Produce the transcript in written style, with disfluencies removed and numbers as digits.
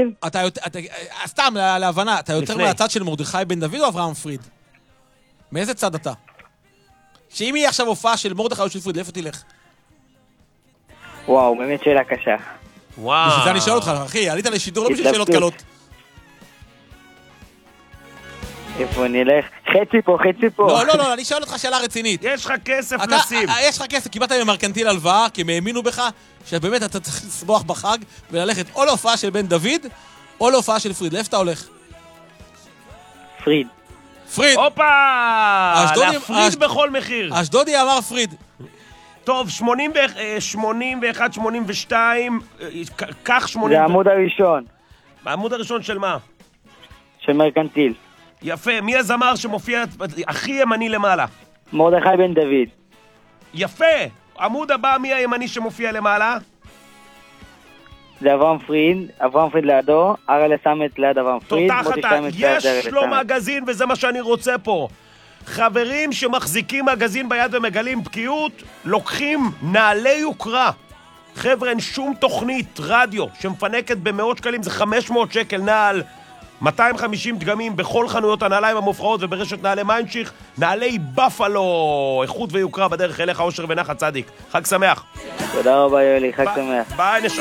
מרקנטיל? סתם, להבנה, אתה יותר מהצד של מרדכי בן דוד או אברהם פריד? מאיזה צד אתה? שאם יהיה עכשיו הופעה של מרדכי או של פריד, לאיפה תלך? וואו, באמת שאלה קשה. וואו. בשביל זה אני שואל אותך, אחי, עלית לשידור לא בשביל שאלות קלות. איפה נלך? חצי פה. לא, אני שואל אותך שאלה רצינית. יש לך כסף לשים. יש לך כסף, קיבלת ממרקנטיל הלוואה, כי הם האמינו בך, שבאמת אתה צריך לסבוח בחג, וללכת או להופעה של בן דוד, או להופעה של פריד. לאיפה אתה הולך? פריד. הופה! להפריד בכל מחיר. אשדודי אמר פריד. טוב, 81, 82, כך 80... זה העמוד הראשון. העמוד הראשון של מה? של מרקנטיל. יפה, מי הזמר שמופיע הכי ימני למעלה? מרדכי בן דוד. יפה! עמוד הבא, מי הימני שמופיע למעלה? זה אברהם פריד לידו, אראלה סמט ליד אברהם פריד. תותחת, יש לו מגזין וזה מה שאני רוצה פה. חברים שמחזיקים מגזין ביד ומגלים בקיאות, לוקחים נעלי יוקרה. חבר'ה, אין שום תוכנית רדיו שמפנקת במאות שקלים, זה 500 שקל נעל, 250 דגמים בכל חנויות הנעליים המופרעות וברשת נעלי מיינשיך, נעלי בפלו, איכות ויוקרה בדרך אליך, אושר ונחת צדיק. חג שמח. תודה רבה יולי, חג שמח. ביי נשמה.